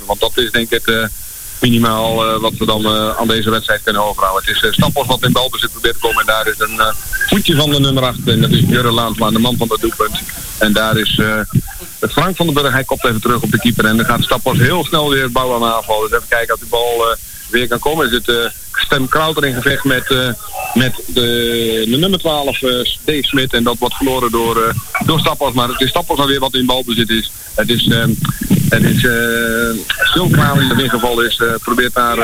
blijven. Want dat is denk ik het minimaal wat we dan aan deze wedstrijd kunnen overhouden. Het is Stappers wat in balbezit probeert te komen. En daar is een voetje van de nummer 8. En dat is Jurre Laansma, de man van dat doelpunt. En daar is het Frank van den Burg. Hij kopt even terug op de keeper. En dan gaat Stappers heel snel weer bouwen aan aanval. Dus even kijken of die bal weer kan komen. Is het Stem Krauter in gevecht met de nummer 12 D. Smit. En dat wordt verloren door Stappers. Maar het is Stappers alweer wat in balbezit is. Het is Zulkraan die erin gevallen is. Probeert daar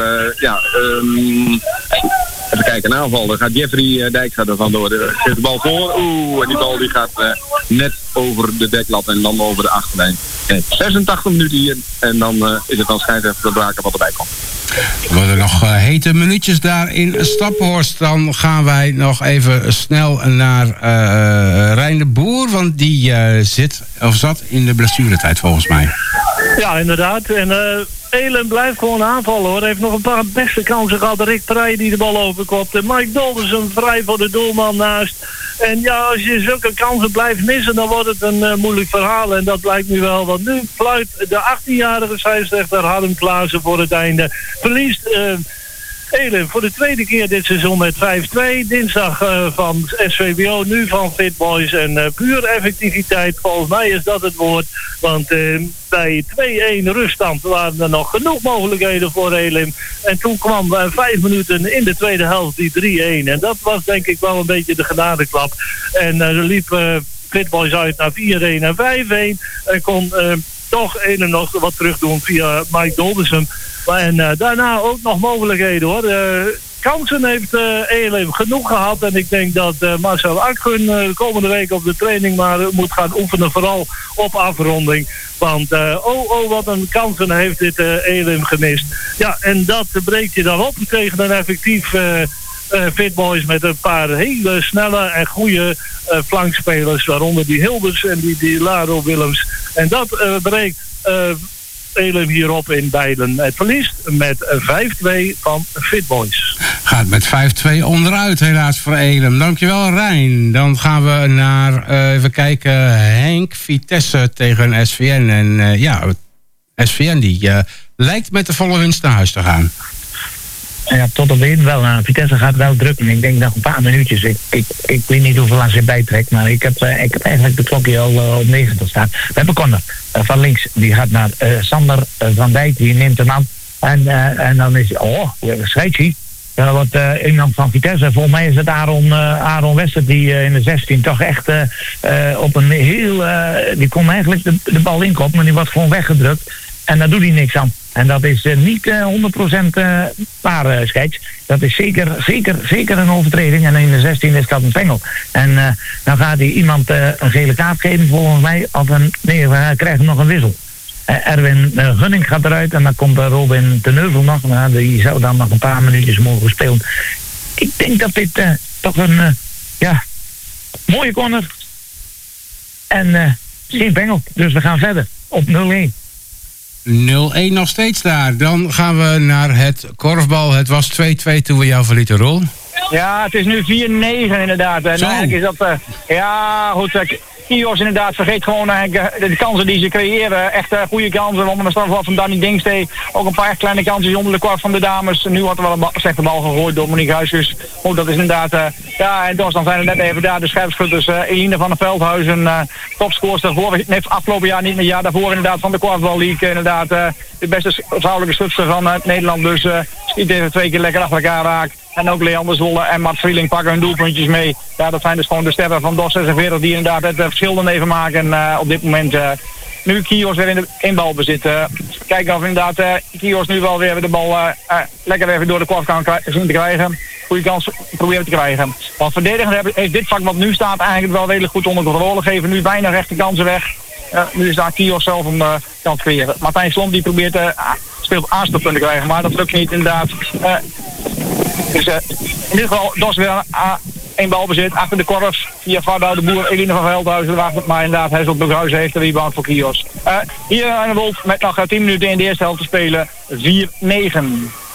even kijken, een aanval. Dan gaat Jeffrey Dijkstra er vandoor. Geeft de bal voor. En die bal die gaat net over de deklat en dan over de achterlijn. 86 minuten hier. En dan is het dan schijnrechter te braken wat erbij komt. Er worden nog hete minuutjes daar in Staphorst. Dan gaan wij nog even snel naar Rijn de Boer. Want die zat in de blessuretijd volgens mij. Ja, inderdaad. En Elem blijft gewoon aanvallen hoor. Hij heeft nog een paar beste kansen gehad. Rick Prij die de bal overkopt. Mike Doldersen vrij voor de doelman naast. En ja, als je zulke kansen blijft missen, dan wordt het een moeilijk verhaal. En dat blijkt nu wel. Want nu fluit de 18-jarige scheidsrechter Harm Klaassen voor het einde. Verliest Elem voor de tweede keer dit seizoen met 5-2. Dinsdag van SVBO, nu van Fit Boys. En puur effectiviteit, volgens mij is dat het woord. Want bij 2-1 ruststand waren er nog genoeg mogelijkheden voor Elem. En toen kwam 5 minuten in de tweede helft die 3-1. En dat was denk ik wel een beetje de genadeklap. En liep Fit Boys uit naar 4-1 en 5-1. En kon toch Elem nog wat terug doen via Mike Doldersen. En daarna ook nog mogelijkheden hoor. Kansen heeft Elem genoeg gehad. En ik denk dat Marcel Akgun de komende week op de training maar moet gaan oefenen. Vooral op afronding. Want wat een kansen heeft dit Elem gemist. Ja, en dat breekt je dan op tegen een effectief Fit Boys met een paar hele snelle en goede flankspelers. Waaronder die Hilders en die Laro Willems. En dat breekt Elem hierop in Bijlen. Het verliest met 5-2 van Fit Boys. Gaat met 5-2 onderuit helaas voor Elem. Dankjewel Rijn. Dan gaan we naar, even kijken, Henk. Vitesse tegen SVN. En SVN die lijkt met de volle winst naar huis te gaan. Ja, tot op heden wel. Vitesse gaat wel drukken. Ik denk nog een paar minuutjes. Ik weet niet hoeveel aan ze bijtrekt. Maar ik heb eigenlijk de klokje al op 90 staan. We hebben Connor van links. Die gaat naar Sander van Dijk. Die neemt hem aan. En dan is scheidsrechter. Dat wordt iemand van Vitesse. Volgens mij is het Aaron Wester die in de 16 toch echt op een heel... die kon eigenlijk de bal inkoppen. Maar die wordt gewoon weggedrukt. En daar doet hij niks aan. En dat is niet 100% waar, scheids. Dat is zeker een overtreding. En in de 16 is dat een pengel. En dan gaat hij iemand een gele kaart geven volgens mij. Hij krijgt nog een wissel. Erwin Gunning gaat eruit. En dan komt Robin de Neuvel nog. Die zou dan nog een paar minuutjes mogen spelen. Ik denk dat dit toch een mooie corner. En geen pengel. Dus we gaan verder op 0-1. 0-1 nog steeds daar. Dan gaan we naar het korfbal. Het was 2-2 toen we jou verlieten, Roel. Ja, het is nu 4-9 inderdaad. En eigenlijk is dat... goed... Kios inderdaad vergeet gewoon de kansen die ze creëren. Echt goede kansen. Onder de strafbal van Danny Dingstee. Ook een paar kleine kansen onder de kwart van de dames. Nu wordt er wel een slechte bal gegooid door Monique Huisjes. Goed, dat is inderdaad... en dus dan zijn er net even daar de scherpschutters. Eline van der Veldhuizen, topscorster. Nee, afgelopen jaar niet, maar jaar daarvoor inderdaad van de korfbal league. Inderdaad de beste vrouwelijke schutster van Nederland. Dus schiet even 2 keer lekker achter elkaar raak. En ook Leander Zwolle en Mart Vrieling pakken hun doelpuntjes mee. Ja, dat zijn dus gewoon de sterren van DOS 46 die inderdaad het verschil dan even maken. En op dit moment nu Kios weer in balbezit. Kijken of inderdaad Kios nu wel weer de bal lekker even door de korf kan zien te krijgen. Goede kans proberen te krijgen. Want verdedigend heeft dit vak wat nu staat eigenlijk wel redelijk goed onder controle. Geven nu bijna rechte kansen weg. Nu is daar Kios zelf om kans te creëren. Martijn Slom die probeert speelt aanstoppunten te krijgen, maar dat lukt niet inderdaad. Dus in dit geval DOS weer één balbezit achter de korfs via Vardouw de Boer, Eline van Veldhuizen. Maar inderdaad, hij is op Brughuizen heeft de rebound voor Kios. Hier aan de Wolf met nog 10 minuten in de eerste helft te spelen. 4-9.